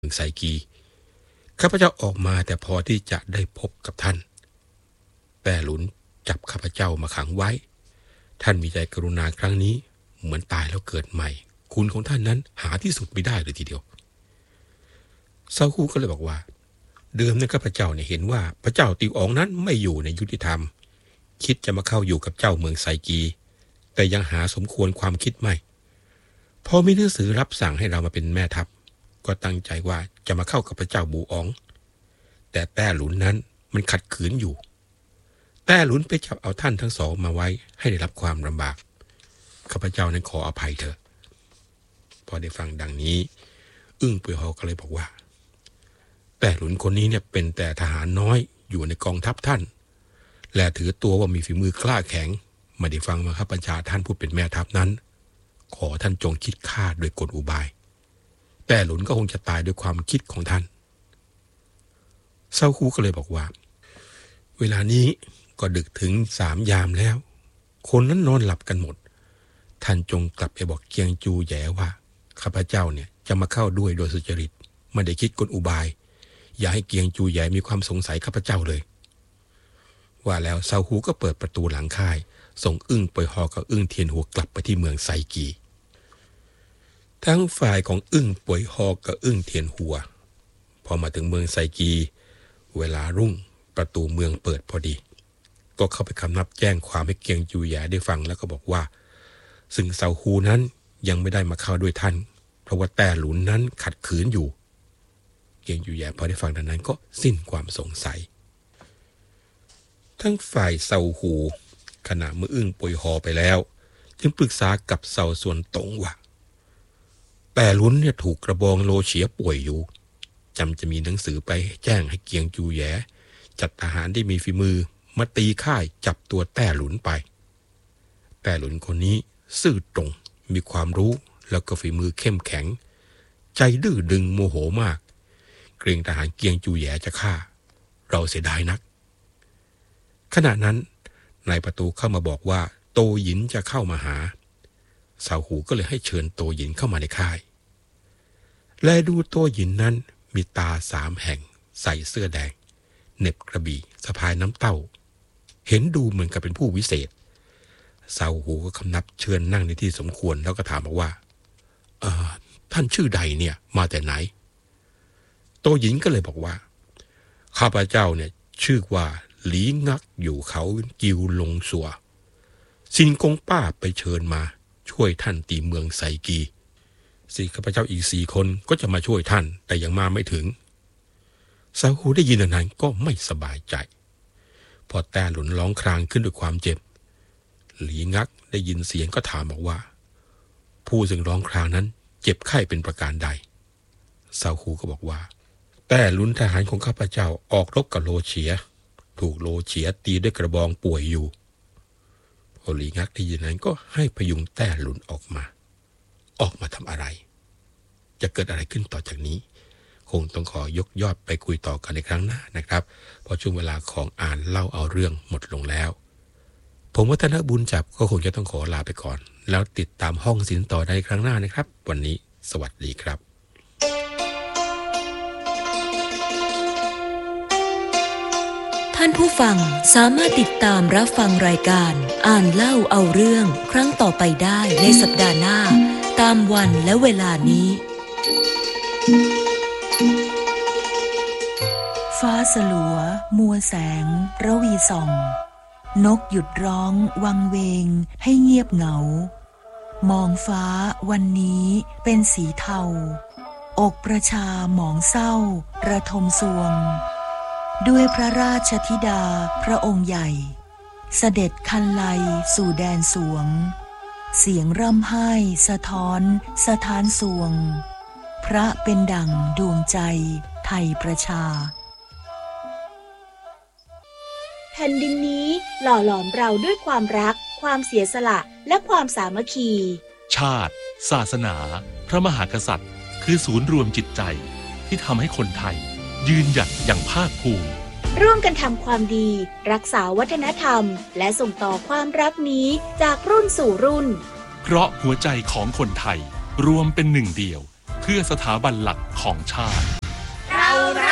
เมืองไซกีข้าพเจ้าออกมาแต่พอที่จะได้พบกับท่านแต่หลุนจับข้าพเจ้ามาขังไว้ท่านมีใจกรุณาครั้งนี้เหมือนตายแล้วเกิดใหม่คุณของท่านนั้นหาที่สุดไม่ได้เลยทีเดียวซาฮูก็เลยบอกว่าเดิมนั้นข้าพเจ้าเห็นว่าพระเจ้าติวอ๋องนั้นไม่อยู่ในยุติธรรมคิดจะมาเข้าอยู่กับเจ้าเมืองไซกีแต่ยังหาสมควรความคิดไม่พอมีหนังสือรับสั่งให้เรามาเป็นแม่ทัพก็ตั้งใจว่าจะมาเข้ากับพระเจ้าบูอ๋องแต่แต้หลุนนั้นมันขัดขืนอยู่แต้หลุนไปจับเอาท่านทั้งสองมาไว้ให้ได้รับความลำบากข้าพเจ้านั้นขออภัยเถอะพอได้ฟังดังนี้อึ้งเปื่อยหอก็เลยบอกว่าแต่หลุนคนนี้เป็นแต่ทหารน้อยอยู่ในกองทัพท่านและถือตัวว่ามีฝีมือกล้าแข็งไม่ได้ฟังมาข้าบัญชาท่านผู้เป็นแม่ทัพนั้นขอท่านจงคิดฆ่าโดยกลอุบายแต่หลุนก็คงจะตายด้วยความคิดของท่านเซาฮูก็เลยบอกว่าเวลานี้ก็ดึกถึง3 ยามแล้วคนนั้นนอนหลับกันหมดท่านจงกลับไปบอกเกียงจูแย่ว่าข้าพเจ้าจะมาเข้าด้วยโดยสุจริตไม่ได้คิดกลอุบายอย่าให้เกียงจูแย่มีความสงสัยข้าพเจ้าเลยว่าแล้วเซาฮูก็เปิดประตูหลังค่ายส่งอึ้งเป่ยฮอกับอึ้งเทียนหัวกลับไปที่เมืองไซกีทั้งฝ่ายของอึ้งป่วยฮอกับอึ้งเทียนหัวพอมาถึงเมืองไซกีเวลารุ่งประตูเมืองเปิดพอดีก็เข้าไปคำนับแจ้งความให้เกียงจูแย่ได้ฟังแล้วก็บอกว่าซึ่งเซาฮูนั้นยังไม่ได้มาเข้าด้วยท่านเพราะว่าแต่หลุนนั้นขัดขืนอยู่เกียงจูแย่พอได้ฟังดังนั้นก็สิ้นความสงสัยทั้งฝ่ายเซาฮูขณะเมื่ออึ้งป่วยฮอไปแล้วจึงปรึกษากับเซาส่วนตงว่าแต่หลุนถูกกระบองโลเฉียป่วยอยู่จะมีหนังสือไปแจ้งให้เกียงจูแย่จัดทหารที่มีฝีมือมาตีค่ายจับตัวแต่หลุนไปแต่หลุนคนนี้ซื่อตรงมีความรู้แล้วก็ฝีมือเข้มแข็งใจดื้อดึงโมโหมากเกรงทหารเกียงจูแย่จะฆ่าเราเสียดายนักขณะนั้นนายประตูเข้ามาบอกว่าโตหยินจะเข้ามาหาเซาฮูก็เลยให้เชิญโตหยินเข้ามาในค่ายและดูโตหยินนั้นมีตา3 แห่งใส่เสื้อแดงเหน็บกระบี่สะพายน้ำเต้าเห็นดูเหมือนกับเป็นผู้วิเศษเซาฮูก็คำนับเชิญนั่งในที่สมควรแล้วก็ถามบอกว่าท่านชื่อใดมาแต่ไหนโตหยินก็เลยบอกว่าข้าพเจ้าชื่อว่าหลีงักอยู่เขากิวลงสัวซินกงป้าไปเชิญมาช่วยท่านตีเมืองไซกีข้าพเจ้าอีก4 คนก็จะมาช่วยท่านแต่ยังมาไม่ถึงซาฮูได้ยินนั้นก็ไม่สบายใจพอแต่หลุนร้องครางขึ้นด้วยความเจ็บหลีงักได้ยินเสียงก็ถามบอกว่าผู้ซึ่งร้องครางนั้นเจ็บไข้เป็นประการใดซาฮูก็บอกว่าแต่หลุนทหารของข้าพเจ้าออกรบกับโลเฉียถูกโลเฉียตีด้วยกระบองป่วยอยู่พอหลีงักได้ยินนั้นก็ให้พยุงแต่หลุนออกมาทำอะไรจะเกิดอะไรขึ้นต่อจากนี้คงต้องขอยกยอดไปคุยต่อกันในครั้งหน้านะครับเพราะช่วงเวลาของอ่านเล่าเอาเรื่องหมดลงแล้วผมวัฒนบุญจับก็คงจะต้องขอลาไปก่อนแล้วติดตามห้องศิลป์ต่อในครั้งหน้านะครับวันนี้สวัสดีครับท่านผู้ฟังสามารถติดตามรับฟังรายการอ่านเล่าเอาเรื่องครั้งต่อไปได้ในสัปดาห์หน้าตามวันและเวลานี้ฟ้าสลัวมัวแสงระวีส่องนกหยุดร้องวังเวงให้เงียบเหงามองฟ้าวันนี้เป็นสีเทาอกประชาหมองเศร้าระทมสวงด้วยพระราชธิดาพระองค์ใหญ่เสด็จคันไลสู่แดนสวงเสียงร่ำไห้สะท้อนสถานสวงพระเป็นดั่งดวงใจไทยประชาแผ่นดินนี้หล่อหลอมเราด้วยความรักความเสียสละและความสามัคคีชาติศาสนาพระมหากษัตริย์คือศูนย์รวมจิตใจที่ทำให้คนไทยยืนหยัดอย่างภาคภูมิร่วมกันทำความดีรักษาวัฒนธรรมและส่งต่อความรักนี้จากรุ่นสู่รุ่นเพราะหัวใจของคนไทยรวมเป็นหนึ่งเดียวคือพื่อสถาบันหลักของชาติเรารัก